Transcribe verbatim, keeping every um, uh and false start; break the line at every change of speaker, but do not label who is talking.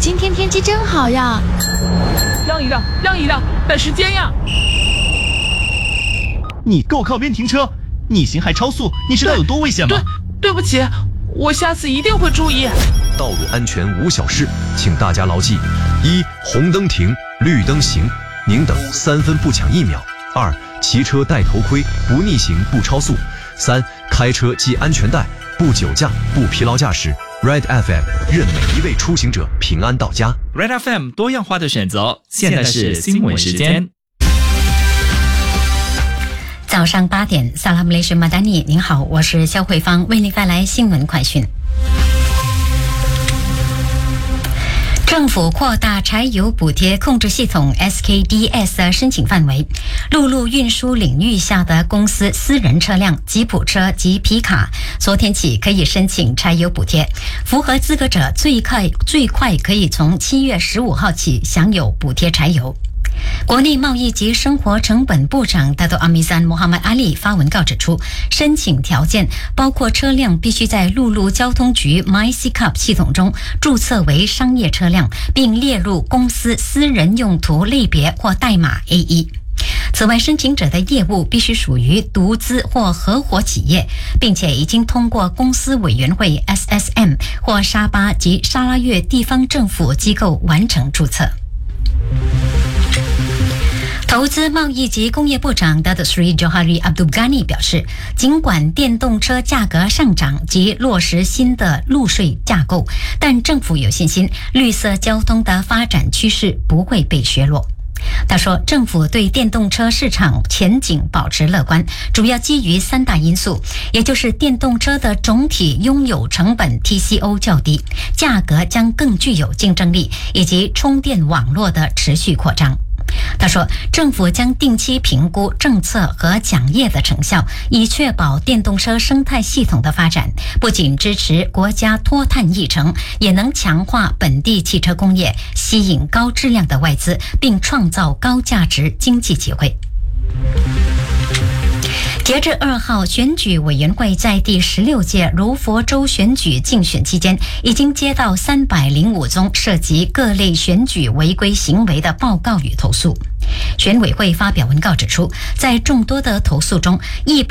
今天天气真好呀！
让一让，让一让，赶时间呀！
你给我靠边停车！逆行还超速，你知道有多危险吗？
对，对不起，我下次一定会注意。
道路安全无小事，请大家牢记：一、红灯停，绿灯行，宁等三分不抢一秒；二、骑车戴头盔，不逆行不超速；三、开车系安全带，不酒驾不疲劳驾驶。Red F M 任每一位出行者平安到家。
Red F M 多样化的选择，现在是新闻时间。
早上八点，萨拉姆雷什马丹尼，您好，我是肖慧芳，为您带来新闻快讯。政府扩大柴油补贴控制系统 S K D S 的申请范围，陆路运输领域下的公司私人车辆、吉普车及皮卡，昨天起可以申请柴油补贴，符合资格者最快最快可以从七月十五号起享有补贴柴油。国内贸易及生活成本部长达多阿米赞穆罕默阿里发文告指出，申请条件包括车辆必须在陆路交通局 MyCup 系统中注册为商业车辆，并列入公司私人用途类别或代码 A 一。此外，申请者的业务必须属于独资或合伙企业，并且已经通过公司委员会 S S M 或沙巴及沙拉越地方政府机构完成注册。投资贸易及工业部长 Datuk Seri Johari Abdul Ghani 表示，尽管电动车价格上涨及落实新的路税架构，但政府有信心绿色交通的发展趋势不会被削弱。他说，政府对电动车市场前景保持乐观，主要基于三大因素，也就是电动车的总体拥有成本 T C O 较低，价格将更具有竞争力，以及充电网络的持续扩张。他说，政府将定期评估政策和奖业的成效，以确保电动车生态系统的发展，不仅支持国家脱碳议程，也能强化本地汽车工业，吸引高质量的外资，并创造高价值经济机会。截至二号，选举委员会在第十六届柔佛州选举竞选期间，已经接到三百零五宗涉及各类选举违规行为的报告与投诉。选委会发表文告指出，在众多的投诉中，一